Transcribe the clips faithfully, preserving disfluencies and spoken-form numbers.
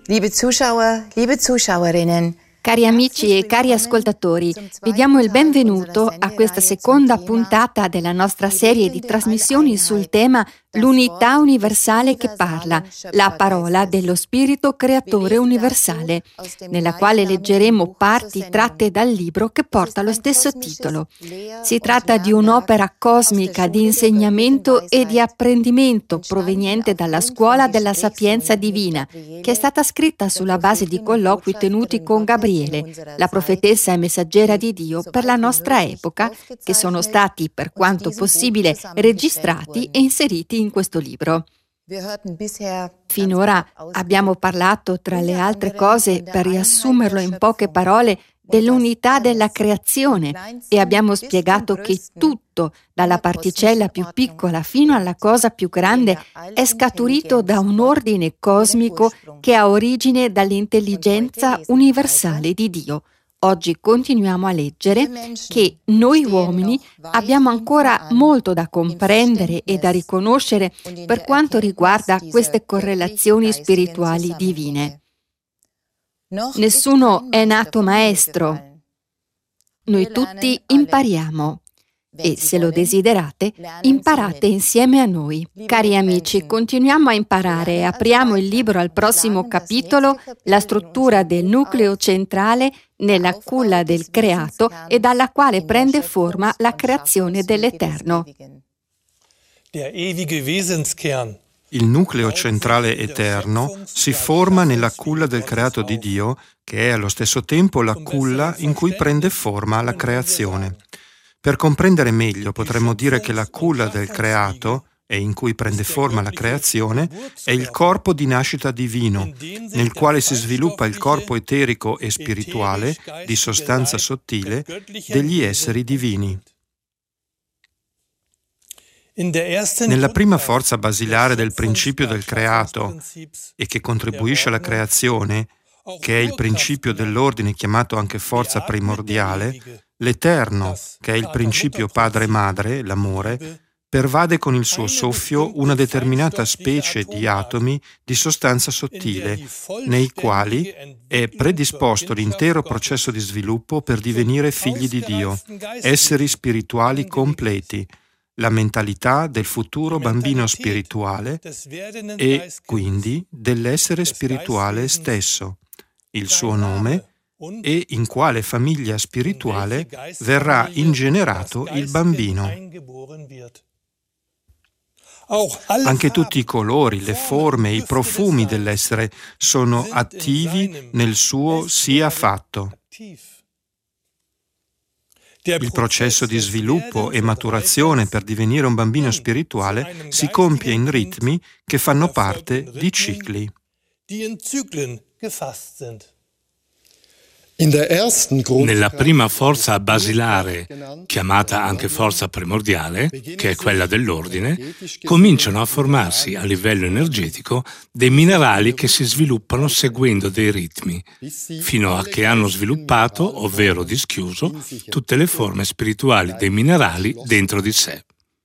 Liebe Zuschauer, liebe Zuschauerinnen. Cari amici e cari ascoltatori, vi diamo il benvenuto a questa seconda puntata della nostra serie di trasmissioni sul tema L'unità universale che parla, la parola dello Spirito Creatore universale, nella quale leggeremo parti tratte dal libro che porta lo stesso titolo. Si tratta di un'opera cosmica di insegnamento e di apprendimento proveniente dalla Scuola della Sapienza Divina, che è stata scritta sulla base di colloqui tenuti con Gabriele, la profetessa e messaggera di Dio per la nostra epoca, che sono stati, per quanto possibile, registrati e inseriti in questo libro. Finora abbiamo parlato, tra le altre cose, per riassumerlo in poche parole, dell'unità della creazione e abbiamo spiegato che tutto, dalla particella più piccola fino alla cosa più grande, è scaturito da un ordine cosmico che ha origine dall'intelligenza universale di Dio. Oggi continuiamo a leggere che noi uomini abbiamo ancora molto da comprendere e da riconoscere per quanto riguarda queste correlazioni spirituali divine. Nessuno è nato maestro. Noi tutti impariamo. E se lo desiderate, imparate insieme a noi. Cari amici, continuiamo a imparare e apriamo il libro al prossimo capitolo, la struttura del nucleo centrale nella culla del creato e dalla quale prende forma la creazione dell'Eterno. Il nucleo centrale eterno si forma nella culla del creato di Dio, che è allo stesso tempo la culla in cui prende forma la creazione. Per comprendere meglio potremmo dire che la culla del creato, e in cui prende forma la creazione, è il corpo di nascita divino, nel quale si sviluppa il corpo eterico e spirituale, di sostanza sottile, degli esseri divini. Nella prima forza basilare del principio del creato e che contribuisce alla creazione, che è il principio dell'ordine chiamato anche forza primordiale, l'Eterno, che è il principio padre-madre, l'amore, pervade con il suo soffio una determinata specie di atomi di sostanza sottile, nei quali è predisposto l'intero processo di sviluppo per divenire figli di Dio, esseri spirituali completi, la mentalità del futuro bambino spirituale e, quindi, dell'essere spirituale stesso, il suo nome e in quale famiglia spirituale verrà ingenerato il bambino. Anche tutti i colori, le forme, i profumi dell'essere sono attivi nel suo sia fatto. Il processo di sviluppo e maturazione per divenire un bambino spirituale si compie in ritmi che fanno parte di cicli. Nella prima forza basilare, chiamata anche forza primordiale, che è quella dell'ordine, cominciano a formarsi a livello energetico dei minerali che si sviluppano seguendo dei ritmi, fino a che hanno sviluppato, ovvero dischiuso, tutte le forme spirituali dei minerali dentro di sé.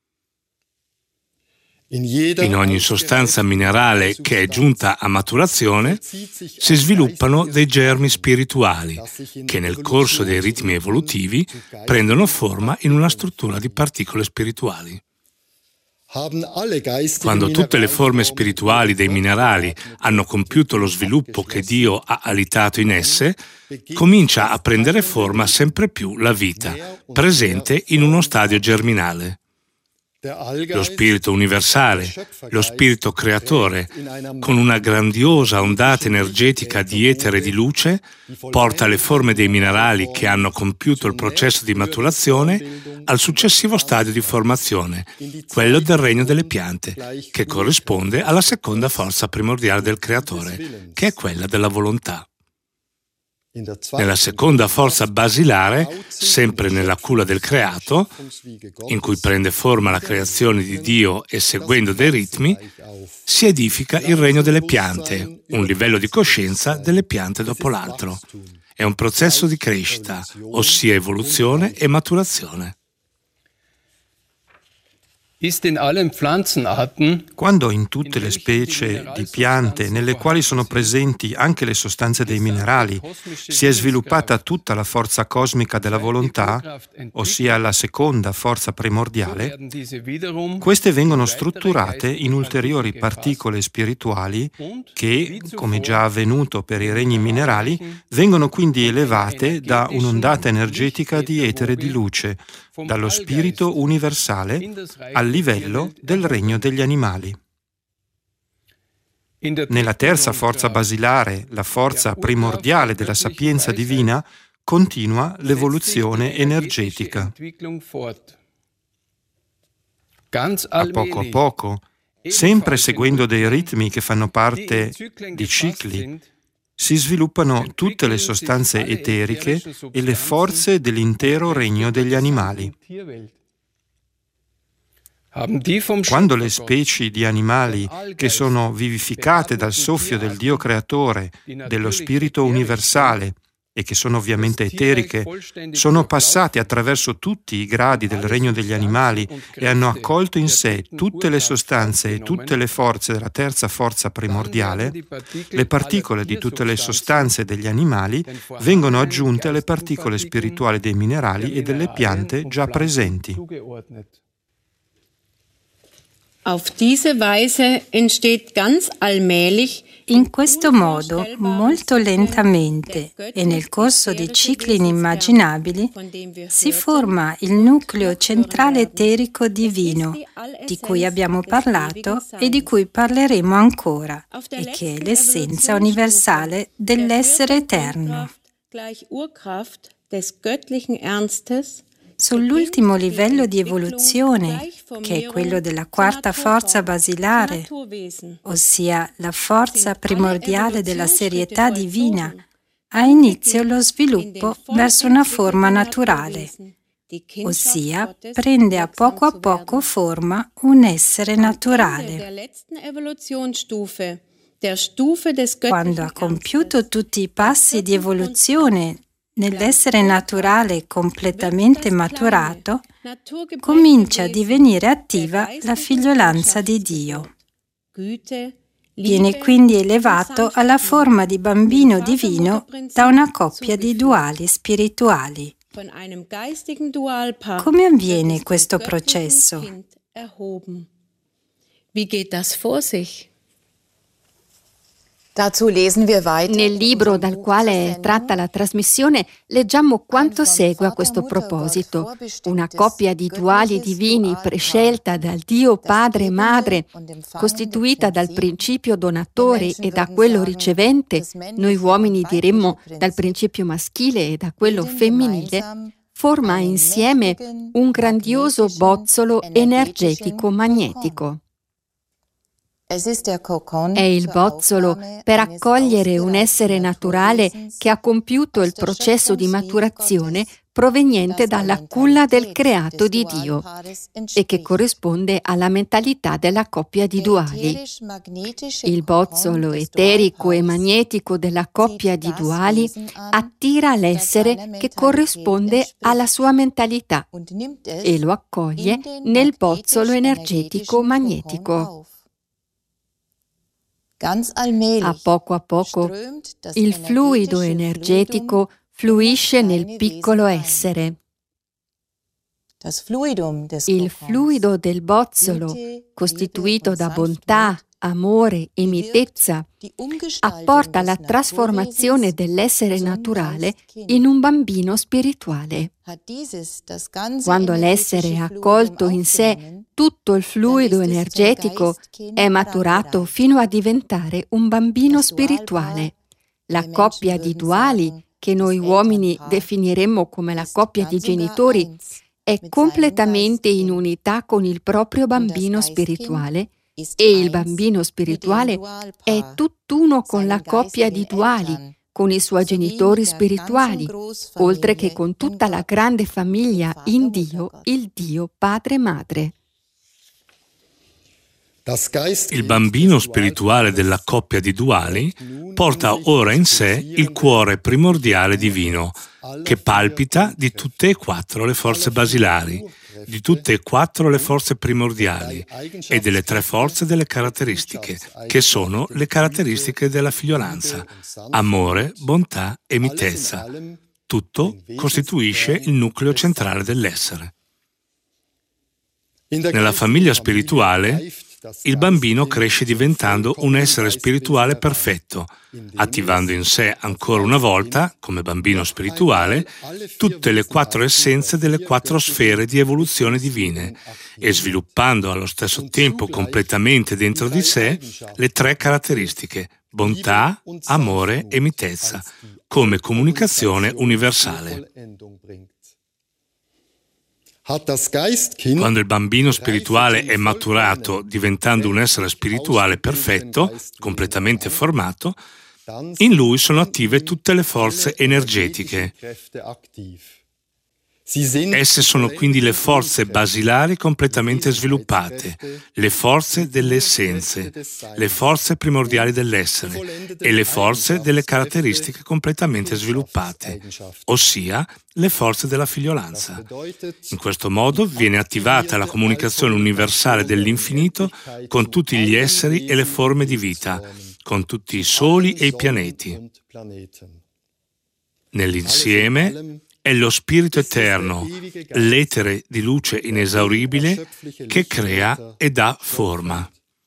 In ogni sostanza minerale che è giunta a maturazione si sviluppano dei germi spirituali che nel corso dei ritmi evolutivi prendono forma in una struttura di particole spirituali. Quando tutte le forme spirituali dei minerali hanno compiuto lo sviluppo che Dio ha alitato in esse, comincia a prendere forma sempre più la vita, presente in uno stadio germinale. Lo spirito universale, lo spirito creatore, con una grandiosa ondata energetica di etere e di luce, porta le forme dei minerali che hanno compiuto il processo di maturazione al successivo stadio di formazione, quello del regno delle piante, che corrisponde alla seconda forza primordiale del creatore, che è quella della volontà. Nella seconda forza basilare, sempre nella culla del creato, in cui prende forma la creazione di Dio e seguendo dei ritmi, si edifica il regno delle piante, un livello di coscienza delle piante dopo l'altro. È un processo di crescita, ossia evoluzione e maturazione. Quando in tutte le specie di piante nelle quali sono presenti anche le sostanze dei minerali si è sviluppata tutta la forza cosmica della volontà, ossia la seconda forza primordiale, queste vengono strutturate in ulteriori particole spirituali che, come già avvenuto per i regni minerali, vengono quindi elevate da un'ondata energetica di etere di luce, dallo spirito universale al livello del regno degli animali. Nella terza forza basilare, la forza primordiale della sapienza divina, continua l'evoluzione energetica. A poco a poco, sempre seguendo dei ritmi che fanno parte di cicli, si sviluppano tutte le sostanze eteriche e le forze dell'intero regno degli animali. Quando le specie di animali che sono vivificate dal soffio del Dio creatore, dello spirito universale e che sono ovviamente eteriche, sono passate attraverso tutti i gradi del regno degli animali e hanno accolto in sé tutte le sostanze e tutte le forze della terza forza primordiale, le particole di tutte le sostanze degli animali vengono aggiunte alle particole spirituali dei minerali e delle piante già presenti. Auf diese Weise entsteht ganz allmählich. In questo modo, molto lentamente e nel corso di cicli inimmaginabili, si forma il nucleo centrale eterico divino, di cui abbiamo parlato e di cui parleremo ancora, e che è l'essenza universale dell'essere eterno. Sull'ultimo livello di evoluzione, che è quello della quarta forza basilare, ossia la forza primordiale della serietà divina, ha inizio lo sviluppo verso una forma naturale, ossia prende a poco a poco forma un essere naturale. Quando ha compiuto tutti i passi di evoluzione nell'essere naturale completamente maturato, comincia a divenire attiva la figliolanza di Dio. Viene quindi elevato alla forma di bambino divino da una coppia di duali spirituali. Come avviene questo processo? Wie geht das vor sich? Nel libro dal quale è tratta la trasmissione leggiamo quanto segue a questo proposito. Una coppia di duali divini prescelta dal Dio Padre e Madre, costituita dal principio donatore e da quello ricevente, noi uomini diremmo dal principio maschile e da quello femminile, forma insieme un grandioso bozzolo energetico magnetico. È il bozzolo per accogliere un essere naturale che ha compiuto il processo di maturazione proveniente dalla culla del creato di Dio e che corrisponde alla mentalità della coppia di duali. Il bozzolo eterico e magnetico della coppia di duali attira l'essere che corrisponde alla sua mentalità e lo accoglie nel bozzolo energetico magnetico. A poco a poco il fluido energetico fluisce nel piccolo essere. Il fluido del bozzolo, costituito da bontà, amore e mitezza, apporta la trasformazione dell'essere naturale in un bambino spirituale. Quando l'essere ha accolto in sé tutto il fluido energetico, è maturato fino a diventare un bambino spirituale. La coppia di duali, che noi uomini definiremmo come la coppia di genitori, è completamente in unità con il proprio bambino spirituale e il bambino spirituale è tutt'uno con la coppia di duali, con i suoi genitori spirituali, oltre che con tutta la grande famiglia in Dio, il Dio Padre e Madre. Il bambino spirituale della coppia di duali porta ora in sé il cuore primordiale divino, che palpita di tutte e quattro le forze basilari di tutte e quattro le forze primordiali e delle tre forze delle caratteristiche, che sono le caratteristiche della figliolanza: amore, bontà e mitezza. Tutto costituisce il nucleo centrale dell'essere. Nella famiglia spirituale, il bambino cresce diventando un essere spirituale perfetto, attivando in sé ancora una volta, come bambino spirituale, tutte le quattro essenze delle quattro sfere di evoluzione divine e sviluppando allo stesso tempo completamente dentro di sé le tre caratteristiche: bontà, amore e mitezza, come comunicazione universale. Quando il bambino spirituale è maturato, diventando un essere spirituale perfetto, completamente formato, in lui sono attive tutte le forze energetiche. Esse sono quindi le forze basilari completamente sviluppate, le forze delle essenze, le forze primordiali dell'essere e le forze delle caratteristiche completamente sviluppate, ossia le forze della figliolanza. In questo modo viene attivata la comunicazione universale dell'infinito con tutti gli esseri e le forme di vita, con tutti i soli e i pianeti. Nell'insieme è lo Spirito Eterno, l'etere di luce inesauribile, che crea e dà forma.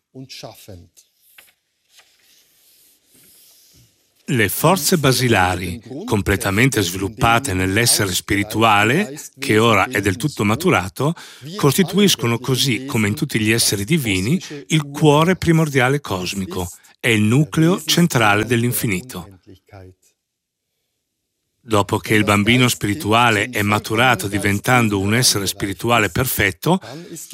Le forze basilari, completamente sviluppate nell'essere spirituale, che ora è del tutto maturato, costituiscono così, come in tutti gli esseri divini, il cuore primordiale cosmico, è il nucleo centrale dell'infinito. Dopo che il bambino spirituale è maturato diventando un essere spirituale perfetto,